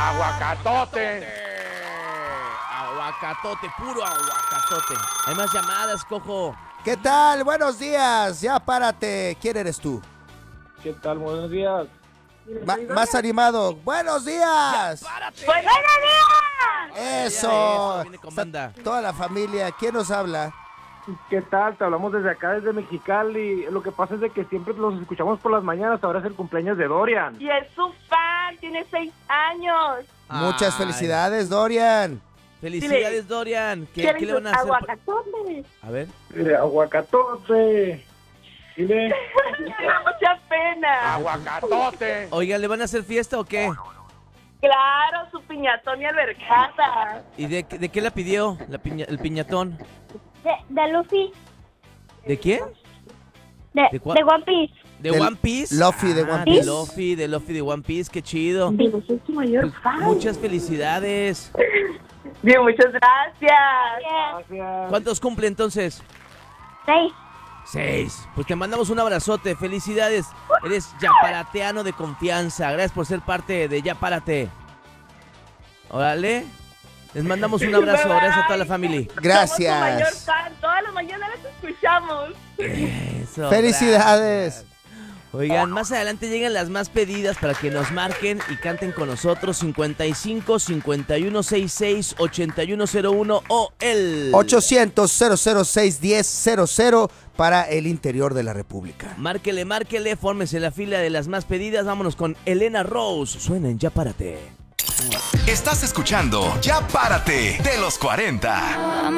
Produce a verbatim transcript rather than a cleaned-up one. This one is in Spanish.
Aguacatote. Aguacatote, puro aguacatote. Hay más llamadas, Cojo. ¿Qué tal? Buenos días. Ya párate. ¿Quién eres tú? ¿Qué tal? Buenos días. Ma- más animado. ¡Buenos días! ¡Párate! ¡Buenos días! Eso. Viene con banda. Está toda la familia. ¿Quién nos habla? ¿Qué tal? Te hablamos desde acá, desde Mexicali. Lo que pasa es de que siempre los escuchamos por las mañanas. Ahora es el cumpleaños de Dorian. Y es su fan, tiene seis años. Muchas Ay, felicidades, Dorian. Felicidades, Dorian. ¿Qué, Quieren ¿qué le van a sus hacer? aguacatones. A ver. Mire, aguacatote. Dile. Me da mucha pena. Aguacatote. Oigan, ¿le van a hacer fiesta o qué? Claro, su piñatón y albercada. ¿Y de, de qué la pidió la piña- el piñatón? De, de Luffy, ¿De quién? de, ¿De cuál? de One Piece. ¿De Del One Piece? Luffy de Ah, One Piece. De Luffy, de Luffy de One Piece, qué chido. Digo, soy su mayor Pues, fan. muchas felicidades. Digo, muchas gracias. Gracias. ¿Cuántos cumple entonces? Seis. Seis. Pues te mandamos un abrazote. Felicidades. Eres yaparateano de confianza. Gracias por ser parte de Ya Párate. Órale. Les mandamos un abrazo. Gracias a toda la familia. Gracias. Somos su mayor fan. Todas las mañanas las escuchamos. Eso, Felicidades. gracias. Oigan, más adelante llegan las más pedidas para que nos marquen y canten con nosotros. cincuenta y cinco, cincuenta y uno, sesenta y seis, ochenta y uno cero uno o el ochocientos, cero cero seis, diez cero cero para el interior de la República. Márquele, márquele, fórmese la fila de las más pedidas. Vámonos con Elena Rose. Suena en Ya Párate. Estás escuchando Ya Párate de los cuarenta.